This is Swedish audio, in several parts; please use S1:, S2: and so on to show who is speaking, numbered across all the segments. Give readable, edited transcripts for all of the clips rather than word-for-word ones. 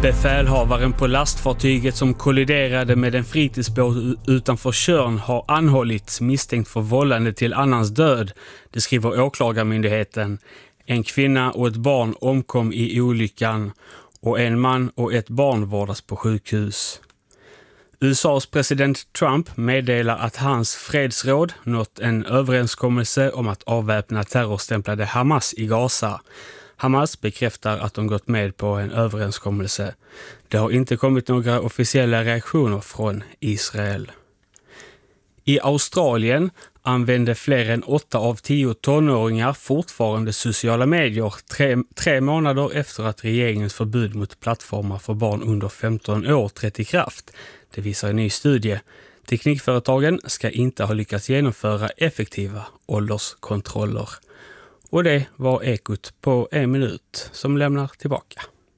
S1: Befälhavaren på lastfartyget som kolliderade med en fritidsbåt utanför Tjörn har anhållits misstänkt för vållande till annans död, det skriver åklagarmyndigheten. En kvinna och ett barn omkom i olyckan och en man och ett barn vårdas på sjukhus. USAs president Trump meddelar att hans fredsråd nått en överenskommelse om att avväpna terrorstämplade Hamas i Gaza. Hamas bekräftar att de gått med på en överenskommelse. Det har inte kommit några officiella reaktioner från Israel. I Australien använder fler än 8 av 10 tonåringar fortfarande sociala medier 3 månader efter att regeringens förbud mot plattformar för barn under 15 år trätt i kraft. Det visar en ny studie. Teknikföretagen ska inte ha lyckats genomföra effektiva ålderskontroller. Och det var Ekot på 1 minut som lämnar tillbaka.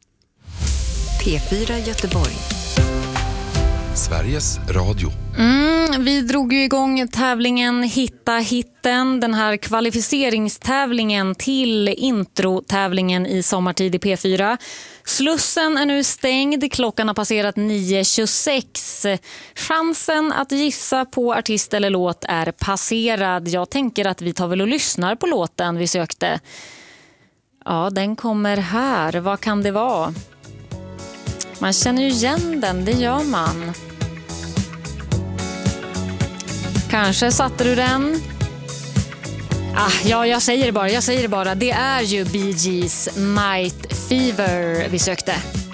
S2: P4 Göteborg.
S3: Sveriges Radio.
S4: Vi drog ju igång tävlingen Hitta hitten, den här kvalificeringstävlingen till introtävlingen i sommartid i P4. Slussen är nu stängd, klockan har passerat 9.26. Chansen att gissa på artist eller låt är passerad. Jag tänker att vi tar väl och lyssnar på låten vi sökte. Ja, den kommer här. Vad kan det vara? Man känner ju igen den, det gör man. Kanske satte du den. Jag säger det bara. Det är ju Bee Gees Night Fever vi sökte.